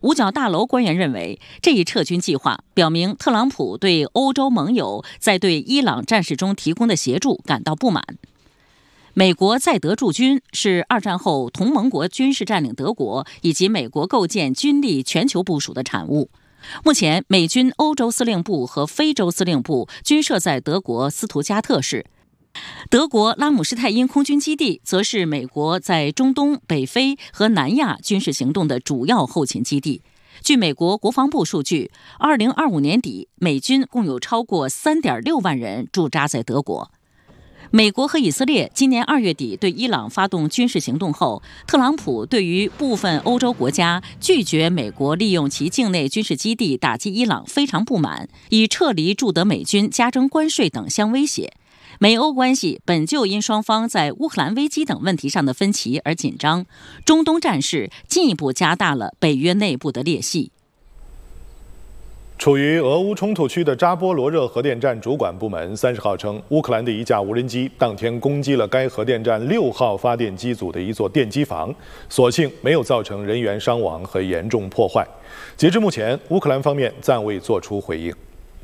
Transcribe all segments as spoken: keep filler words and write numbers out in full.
五角大楼官员认为，这一撤军计划表明特朗普对欧洲盟友在对伊朗战事中提供的协助感到不满。美国在德驻军是二战后同盟国军事占领德国以及美国构建军力全球部署的产物。目前，美军欧洲司令部和非洲司令部均设在德国斯图加特市。德国拉姆施泰因空军基地则是美国在中东、北非和南亚军事行动的主要后勤基地。据美国国防部数据，二零二五年底，美军共有超过 三点六万人驻扎在德国。美国和以色列今年二月底对伊朗发动军事行动后，特朗普对于部分欧洲国家拒绝美国利用其境内军事基地打击伊朗非常不满，以撤离驻德美军、加征关税等相威胁。美欧关系本就因双方在乌克兰危机等问题上的分歧而紧张，中东战事进一步加大了北约内部的裂隙。 处于俄乌冲突区的扎波罗热核电站主管部门三十号称，乌克兰的一架无人机当天攻击了该核电站六号发电机组的一座电机房，所幸没有造成人员伤亡和严重破坏。截至目前，乌克兰方面暂未作出回应。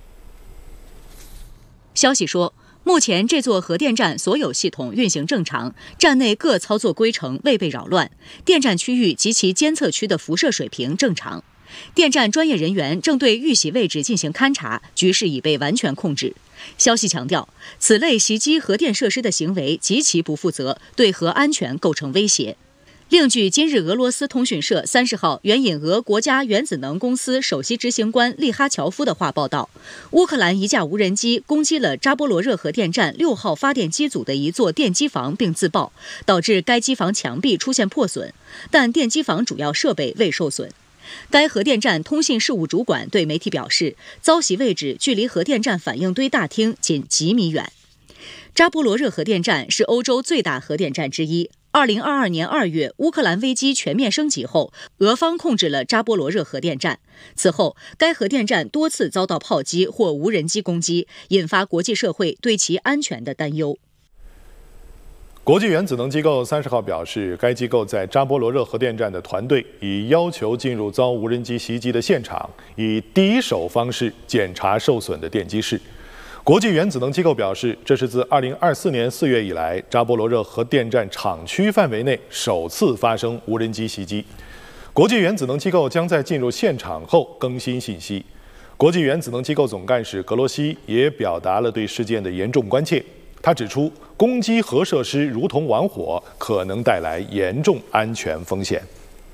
消息说，目前这座核电站所有系统运行正常，站内各操作规程未被扰乱，电站区域及其监测区的辐射水平正常。电站专业人员正对遇袭位置进行勘查，局势已被完全控制。消息强调，此类袭击核电设施的行为极其不负责，对核安全构成威胁。另据今日俄罗斯通讯社三十号援引俄国家原子能公司首席执行官利哈乔夫的话报道，乌克兰一架无人机攻击了扎波罗热核电站六号发电机组的一座电机房并自爆，导致该机房墙壁出现破损，但电机房主要设备未受损。该核电站通信事务主管对媒体表示，遭袭位置距离核电站反应堆大厅仅几米远。扎波罗热核电站是欧洲最大核电站之一。二零二二年二月，乌克兰危机全面升级后，俄方控制了扎波罗热核电站。此后，该核电站多次遭到炮击或无人机攻击，引发国际社会对其安全的担忧。 国际原子能机构三十号表示，该机构在扎波罗热核电站的团队已要求进入遭无人机袭击的现场，以第一手方式检查受损的电机室。国际原子能机构表示，这是自二零二四年四月以来，扎波罗热核电站厂区范围内首次发生无人机袭击。国际原子能机构将在进入现场后更新信息。国际原子能机构总干事格罗西也表达了对事件的严重关切。他指出，攻击核设施如同玩火，可能带来严重安全风险。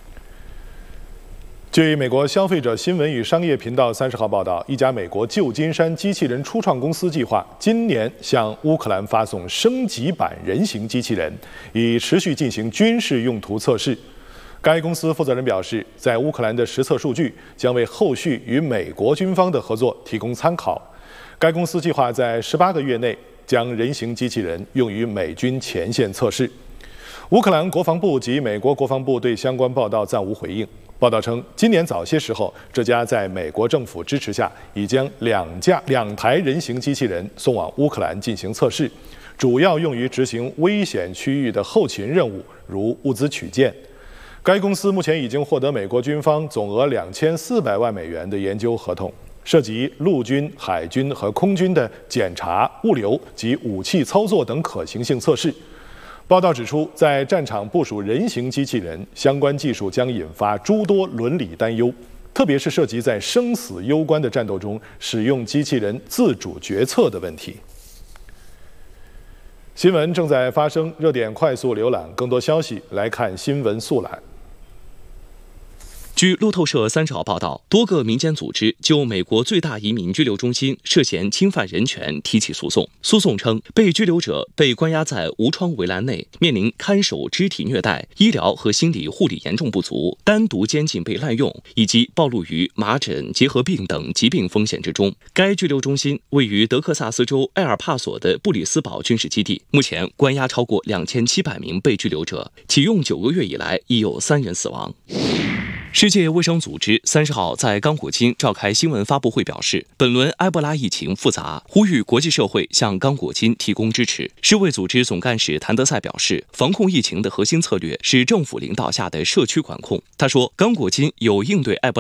据美国消费者新闻与商业频道三十号报道，一家美国旧金山机器人初创公司计划今年向乌克兰发送升级版人形机器人，以持续进行军事用途测试。该公司负责人表示，在乌克兰的实测数据将为后续与美国军方的合作提供参考。该公司计划在十八个月内将人形机器人用于美军前线测试。乌克兰国防部及美国国防部对相关报道暂无回应。报道称，今年早些时候，这家在美国政府支持下，已将两架两台人形机器人送往乌克兰进行测试，主要用于执行危险区域的后勤任务，如物资取件。该公司目前已经获得美国军方总额两千四百万美元的研究合同，涉及陆军、海军和空军的检查、物流及武器操作等可行性测试。报道指出，在战场部署人形机器人，相关技术将引发诸多伦理担忧，特别是涉及在生死攸关的战斗中使用机器人自主决策的问题。新闻正在发生，热点快速浏览，更多消息来看新闻速览。 据路透社三十号报道，多个民间组织就美国最大移民拘留中心涉嫌侵犯人权提起诉讼。诉讼称，被拘留者被关押在无窗围栏内，面临看守肢体虐待、医疗和心理护理严重不足、单独监禁被滥用，以及暴露于麻疹、结核病等疾病风险之中。该拘留中心位于德克萨斯州埃尔帕索的布里斯堡军事基地，目前关押超过两千七百名被拘留者，启用九个月以来已有三人死亡。世界卫生组织三十号在刚果金召开新闻发布会，表示本轮埃博拉疫情复杂，呼吁国际社会向刚果金提供支持。世卫组织总干事谭德赛表示，防控疫情的核心策略是政府领导下的社区管控。他说，刚果金有应对埃博拉